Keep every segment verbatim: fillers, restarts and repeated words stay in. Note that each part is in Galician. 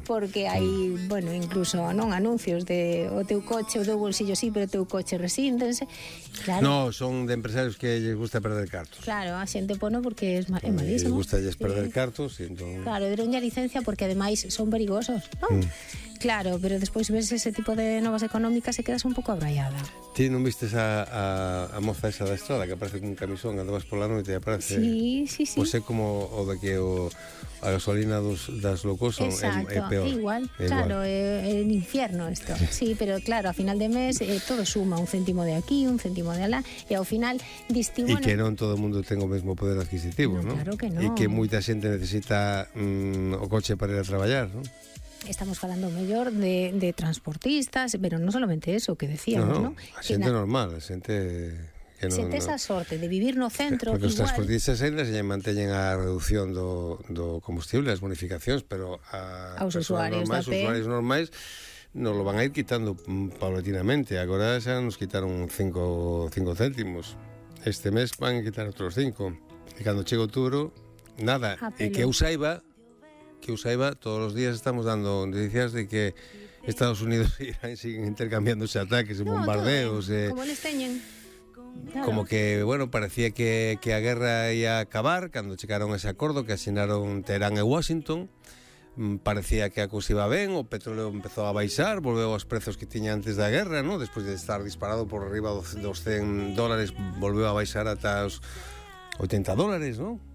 porque hai, bueno, incluso non anuncios de o teu coche, o teu bolsillo sí, pero o teu coche resíntense. Claro. No, son de empresarios que lles gusta perder cartos. Claro, a xente pono porque é, ma- é malísimo. Lles gusta lles perder cartos e entón... Claro, deronlle a licencia porque ademais son perigosos, non? Mm. Claro, pero despois ves ese tipo de novas económicas e quedas un pouco abraiada. Ti non vistes a, a, a moza esa da estrada que aparece con un camisón, andabas pola noite e aparece... Sí, sí, sí. Pois é como o de que o, a gasolina dos, das locos son, Exacto, é, é peor. é igual, é claro, igual. é, é un infierno isto. Sí, pero claro, a final de mes eh, todo suma, un céntimo de aquí, un céntimo de alá, e ao final diste, E bueno, que non todo o mundo ten o mesmo poder adquisitivo, No, non? claro que non. E que moita xente necesita mm, o coche para ir a traballar, non? estamos falando mellor de, de transportistas, pero non solamente eso que decíamos, No, ¿no? no, a Que xente na- normal, a xente que non... Se tes a sorte de vivir no centro, Porque os igual... transportistas ainda se lle manteñen a reducción do, do combustible, as bonificacións, pero a Aos persoas usuarios normais, da P. usuarios normais nos lo van a ir quitando mm, paulatinamente. Agora xa nos quitaron cinco céntimos. Este mes van a quitar outros cinco. E cando chega outubro, nada. Ah, E pelo. que eu saiba, que eu saiba, todos os días estamos dando noticias de que Estados Unidos e Irán siguen intercambiándose ataques e No, bombardeos. todo, E, como les teñen. Claro. como que, bueno, parecía que, que a guerra ia acabar cando chegaron a ese acordo que asinaron Teherán e Washington. Mm, parecía que a cousa iba ben, o petróleo empezou a baixar, volveu aos prezos que tiña antes da guerra, ¿no? Despois de estar disparado por arriba dos, dos cen dólares, volveu a baixar ata os oitenta dólares, ¿no?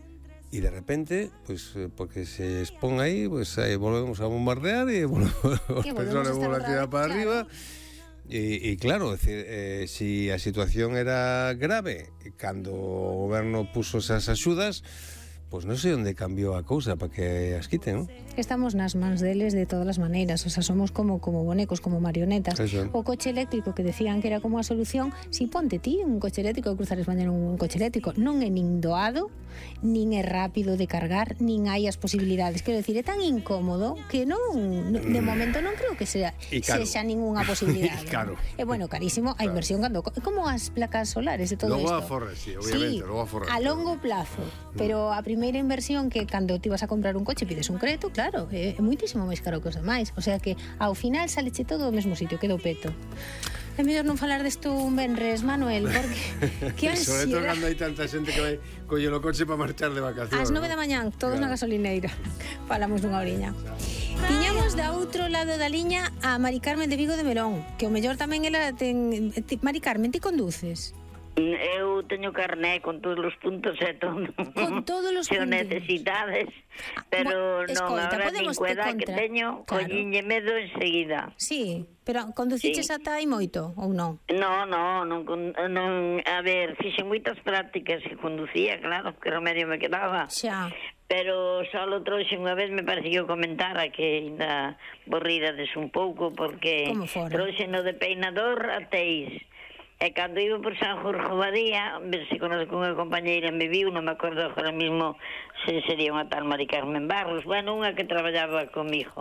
E de repente, pues, eh, porque se expón aí, pues aí volvemos a bombardear e volvemos, os E volvemos a petróleos estar volven a outra tirar vez, para claro. arriba. E, e claro, decir, eh, si a situación era grave cando o goberno puso esas axudas, pois non sei onde cambiou a cousa para que as quiten, non? Estamos nas mans deles de todas as maneiras, o sea, somos como como bonecos, como marionetas. Eso. O coche eléctrico que decían que era como a solución, si ponte ti un coche eléctrico, cruzar España un coche eléctrico, non é nin doado, nin é rápido de cargar, nin hai as posibilidades. Quero decir, é tan incómodo que non, de momento non creo que sea E caro. sexa ningunha posibilidade. E caro. E bueno, carísimo, a inversión cando como as placas solares e todo Logo isto. a forre, sí, obviamente, Sí, logo a forre. a longo plazo, pero a primeira inversión que cando ti vas a comprar un coche pides un crédito, claro, é, é muitísimo máis caro que os demais, o sea que ao final saleche todo ao mesmo sitio, quedo peto. É mellor non falar desto un venres, Manuel, porque que Sobre todo ansiedade. cando hai tanta xente que vai coller o coche para marchar de vacacións. Ás nove da mañán, todos na gasolineira. Falamos dunha oriña. Tiñamos da outro lado da liña a Mari Carmen de Vigo de Melón, que o mellor tamén ela ten... Ti- Mari Carmen, ti conduces? Eu teño carné con todos os puntos e todo. Con todos os Se o puntos. necesitades, pero Mo- non, escoita, agora podemos nin te cueda que contra- teño, Claro. collínlle medo enseguida. Sí, pero conduciches Sí. ata aí moito, ou non? No, no, non, con- non, a ver, fixen moitas prácticas que conducía, claro, que remedio me quedaba. Xa. Pero só lo trouxe unha vez, me parece que eu comentara que ainda borridades un pouco, porque Como fora? trouxe no de peinador a Teis. E cando iba por San Jorge Badía, ver se conozco unha compañeira me viu, non me acordo agora mismo se sería unha tal Mari Carmen Barros, bueno, unha que traballaba comigo.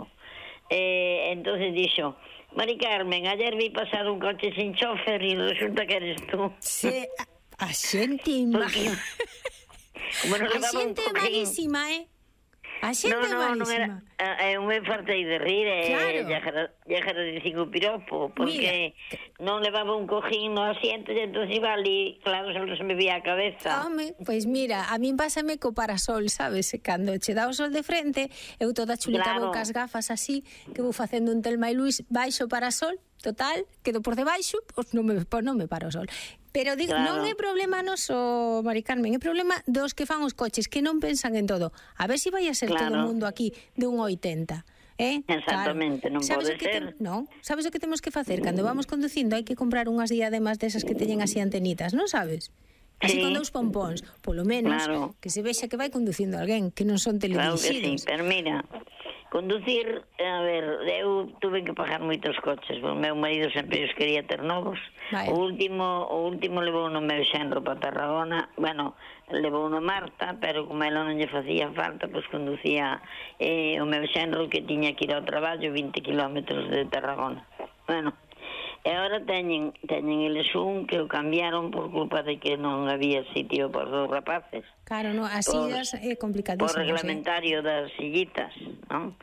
E entonces dixo, Mari Carmen, ayer vi pasar un coche sin chofer e resulta que eres tú. Se, a, a xente Porque, má. como non A levaba un xente é cojín... malísima, eh? A xente é No, no, non malísima. era, eu me fartei de rir e Claro. llegar de cinco piropo, porque non levaba un cojín no asiento e entón iba ali, claro, só se me vía a cabeza. Home, pois mira, a min pásame co parasol, sabes? Cando che dá o sol de frente, eu toda chulita Claro. vou cas gafas así, que vou facendo un Telma e Luís baixo o parasol, total, quedo por debaixo, pois non me, pois non me para o sol. Pero digo, Claro. non é problema noso, Mari Carmen, é problema dos que fan os coches, que non pensan en todo. A ver se si vai a ser Claro. todo o mundo aquí de un oitenta. Eh? Exactamente, non Sabes pode o que ser. Te, non? Sabes o que temos que facer? Cando vamos conducindo hai que comprar unhas diademas desas que teñen así antenitas, non sabes? Así Sí. con dous pompóns, polo menos, Claro. que se vexa que vai conducindo alguén, que non son Claro que sí, teledirixidos. pero mira, conducir, a ver, eu tuve que pagar moitos coches, o meu marido sempre os quería ter novos. Vaya. O último, o último levou no meu xenro para Tarragona, bueno, levou no Marta, pero como ela non lle facía falta, pois conducía eh, o meu xenro que tiña que ir ao traballo vinte kilómetros de Tarragona. Bueno, e agora teñen, teñen eles un que o cambiaron por culpa de que non había sitio por dos rapaces. Claro, no, as Por- sillas é Por complicadísimo. reglamentario das sillitas, non?